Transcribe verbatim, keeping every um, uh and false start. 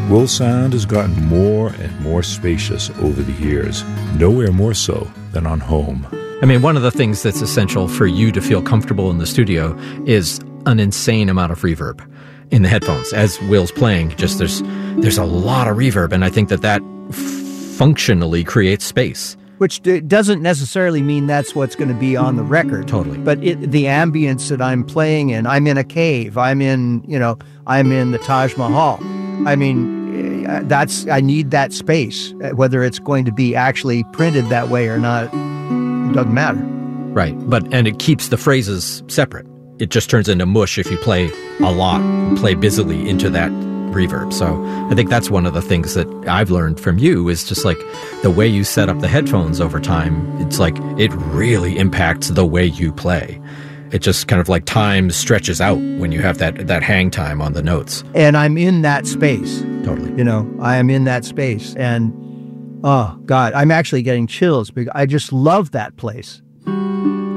Will Sound has gotten more and more spacious over the years, nowhere more so than on home. I mean, one of the things that's essential for you to feel comfortable in the studio is an insane amount of reverb in the headphones. As Will's playing, just there's there's a lot of reverb, and I think that that f- functionally creates space. Which d- doesn't necessarily mean that's what's going to be on the record. Totally. But it, the ambience that I'm playing in, I'm in a cave, I'm in, you know, I'm in the Taj Mahal. I mean, that's, I need that space. Whether it's going to be actually printed that way or not, it doesn't matter. Right. But, and it keeps the phrases separate. It just turns into mush if you play a lot, play busily into that reverb. So I think that's one of the things that I've learned from you is just like the way you set up the headphones over time. It's like it really impacts the way you play. It just kind of like time stretches out when you have that that hang time on the notes. And I'm in that space. Totally. You know, I am in that space. And oh God, I'm actually getting chills because I just love that place.